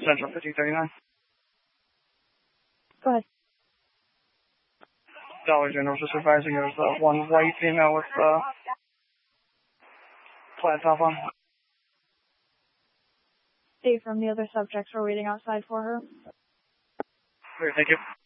Central 1539. Go ahead. Dollar General's just advising there's one white female with plaid top on. Dave from the other subjects are waiting outside for her. Great, thank you.